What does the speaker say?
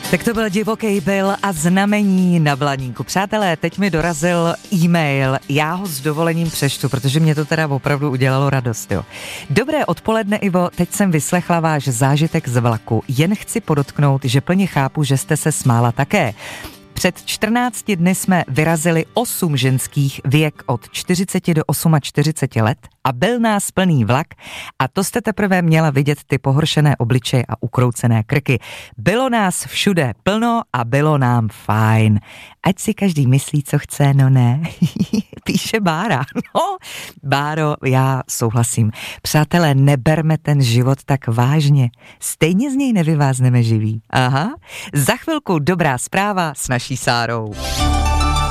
Tak to byl Divoký Bill a Znamení na Blaníku. Přátelé, teď mi dorazil e-mail, já ho s dovolením přečtu, protože mě to teda opravdu udělalo radost. Jo. Dobré odpoledne, Ivo, teď jsem vyslechla váš zážitek z vlaku. Jen chci podotknout, že plně chápu, že jste se smála také. Před 14 dny jsme vyrazili 8 ženských věk od 40 do 48 let a byl nás plný vlak a to jste teprve měla vidět ty pohoršené obličeje a ukroucené krky. Bylo nás všude plno a bylo nám fajn. Ať si každý myslí, co chce, no ne, píše Bára. No, Báro, já souhlasím. Přátelé, neberme ten život tak vážně. Stejně z něj nevyvázneme živí. Aha, za chvilku dobrá zpráva s naší Sárou.